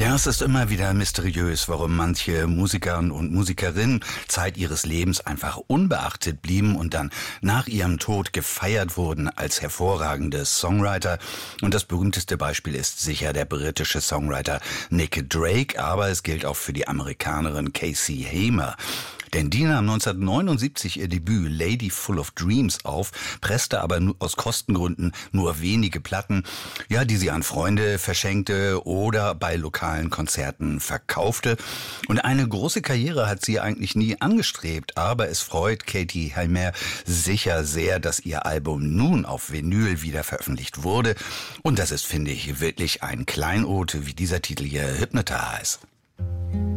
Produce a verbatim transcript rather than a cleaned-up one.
Ja, es ist immer wieder mysteriös, warum manche Musiker und Musikerinnen Zeit ihres Lebens einfach unbeachtet blieben und dann nach ihrem Tod gefeiert wurden als hervorragende Songwriter. Und das berühmteste Beispiel ist sicher der britische Songwriter Nick Drake, aber es gilt auch für die Amerikanerin Casey Hamer. Denn die nahm neunzehnhundertneunundsiebzig ihr Debüt Lady Full of Dreams auf, presste aber nur aus Kostengründen nur wenige Platten, ja, die sie an Freunde verschenkte oder bei lokalen Konzerten verkaufte. Und eine große Karriere hat sie eigentlich nie angestrebt, aber es freut Katie Hamer sicher sehr, dass ihr Album nun auf Vinyl wieder veröffentlicht wurde. Und das ist, finde ich, wirklich ein Kleinod, wie dieser Titel hier Hypnotize.